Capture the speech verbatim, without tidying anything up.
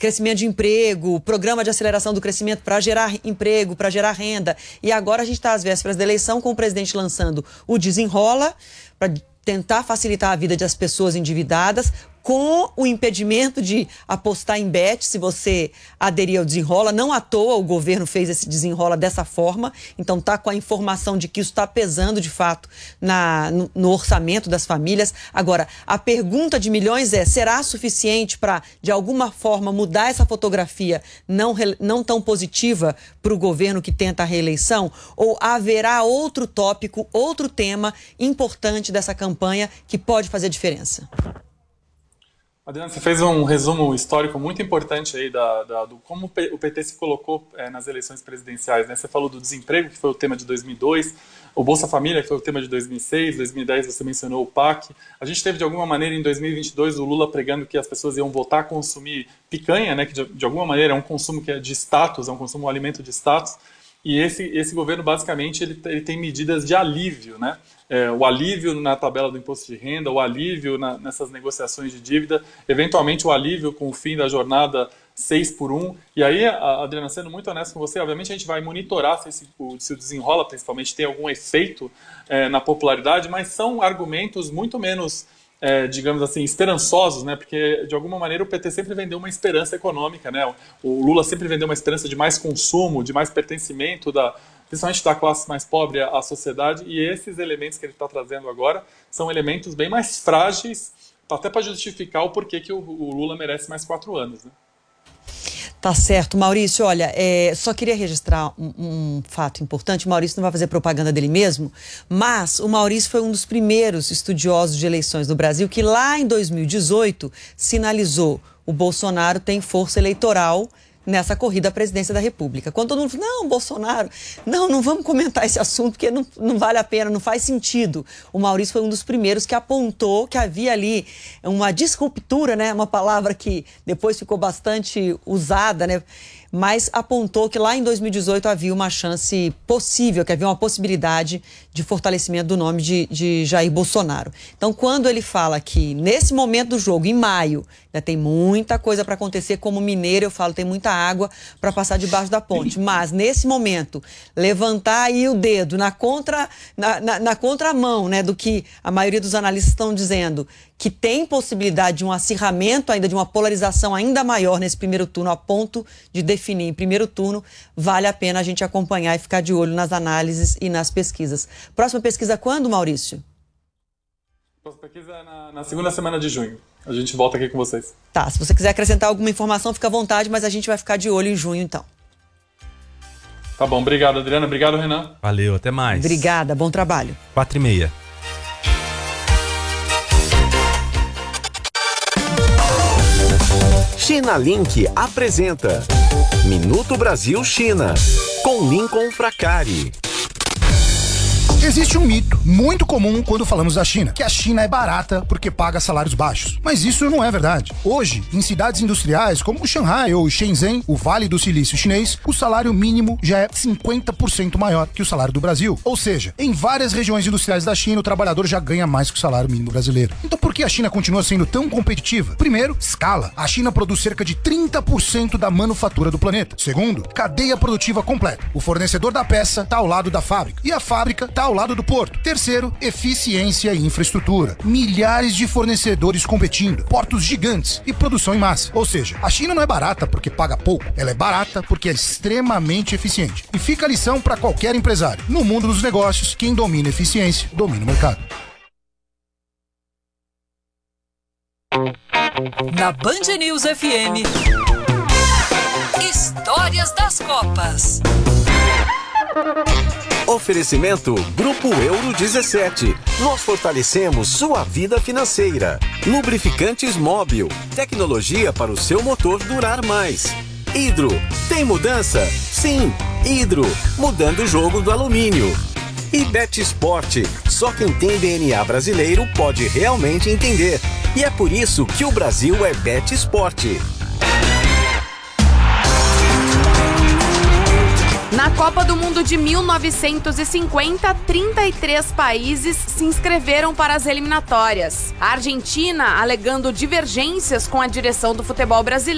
crescimento de emprego, programa de aceleração do crescimento para gerar emprego, para gerar renda. E agora a gente está às vésperas da eleição com o presidente lançando o Desenrola para tentar facilitar a vida das pessoas endividadas, com o impedimento de apostar em bet, se você aderir ao Desenrola. Não à toa o governo fez esse Desenrola dessa forma, então está com a informação de que isso está pesando de fato na, no, no orçamento das famílias. Agora, a pergunta de milhões é, será suficiente para, de alguma forma, mudar essa fotografia não, não tão positiva para o governo que tenta a reeleição? Ou haverá outro tópico, outro tema importante dessa campanha que pode fazer diferença? Adriana, você fez um resumo histórico muito importante aí da, da, do como o P T se colocou é, nas eleições presidenciais, né? Você falou do desemprego, que foi o tema de dois mil e dois, o Bolsa Família, que foi o tema de dois mil e seis, dois mil e dez você mencionou o P A C. A gente teve, de alguma maneira, em dois mil e vinte e dois, o Lula pregando que as pessoas iam voltar a consumir picanha, né? Que de, de alguma maneira é um consumo que é de status, é um consumo, um alimento de status. E esse, esse governo, basicamente, ele, ele tem medidas de alívio, né? É, o alívio na tabela do imposto de renda, o alívio na, nessas negociações de dívida, eventualmente o alívio com o fim da jornada seis por um. E aí, a Adriana, sendo muito honesto com você, obviamente a gente vai monitorar se, esse, o, se o Desenrola, principalmente, tem algum efeito é, na popularidade, mas são argumentos muito menos, é, digamos assim, esperançosos, né? Porque, de alguma maneira, o P T sempre vendeu uma esperança econômica, né? O Lula sempre vendeu uma esperança de mais consumo, de mais pertencimento da... principalmente da classe mais pobre à sociedade, e esses elementos que ele está trazendo agora são elementos bem mais frágeis, até para justificar o porquê que o, o Lula merece mais quatro anos. Né? Tá certo. Maurício, olha, é, só queria registrar um, um fato importante. O Maurício não vai fazer propaganda dele mesmo, mas o Maurício foi um dos primeiros estudiosos de eleições do Brasil que lá em dois mil e dezoito sinalizou: o Bolsonaro tem força eleitoral nessa corrida à presidência da República. Quando todo mundo fala, não, Bolsonaro, não, não vamos comentar esse assunto porque não, não vale a pena, não faz sentido. O Maurício foi um dos primeiros que apontou que havia ali uma disruptura, né? Uma palavra que depois ficou bastante usada, né? Mas apontou que lá em dois mil e dezoito havia uma chance possível, que havia uma possibilidade de fortalecimento do nome de, de Jair Bolsonaro. Então, quando ele fala que nesse momento do jogo, em maio, ainda tem muita coisa para acontecer, como mineiro, eu falo, tem muita água para passar debaixo da ponte. Mas, nesse momento, levantar aí o dedo na, contra, na, na, na contramão, né, do que a maioria dos analistas estão dizendo, que tem possibilidade de um acirramento ainda, de uma polarização ainda maior nesse primeiro turno, a ponto de definir em primeiro turno, vale a pena a gente acompanhar e ficar de olho nas análises e nas pesquisas. Próxima pesquisa quando, Maurício? Próxima pesquisa é na, na segunda semana de junho. A gente volta aqui com vocês. Tá, se você quiser acrescentar alguma informação, fica à vontade, mas a gente vai ficar de olho em junho, então. Tá bom, obrigado, Adriana. Obrigado, Renan. Valeu, até mais. Obrigada, bom trabalho. Quatro e meia. China Link apresenta Minuto Brasil China, com Lincoln Fracari. Existe um mito muito comum quando falamos da China, que a China é barata porque paga salários baixos. Mas isso não é verdade. Hoje, em cidades industriais como Xangai ou Shenzhen, o Vale do Silício chinês, o salário mínimo já é cinquenta por cento maior que o salário do Brasil. Ou seja, em várias regiões industriais da China, o trabalhador já ganha mais que o salário mínimo brasileiro. Então por que a China continua sendo tão competitiva? Primeiro, escala. A China produz cerca de trinta por cento da manufatura do planeta. Segundo, cadeia produtiva completa. O fornecedor da peça está ao lado da fábrica e a fábrica está ao lado do porto. Terceiro, eficiência e infraestrutura. Milhares de fornecedores competindo, portos gigantes e produção em massa. Ou seja, a China não é barata porque paga pouco, ela é barata porque é extremamente eficiente. E fica a lição para qualquer empresário. No mundo dos negócios, quem domina eficiência, domina o mercado. Na Band News F M, Histórias das Copas. Oferecimento Grupo Euro dezessete. Nós fortalecemos sua vida financeira. Lubrificantes Móbil. Tecnologia para o seu motor durar mais. Hidro. Tem mudança? Sim. Hidro. Mudando o jogo do alumínio. E Bet Sport. Só quem tem D N A brasileiro pode realmente entender. E é por isso que o Brasil é Bet Sport. Na Copa do Mundo de mil novecentos e cinquenta, trinta e três países se inscreveram para as eliminatórias. A Argentina, alegando divergências com a direção do futebol brasileiro,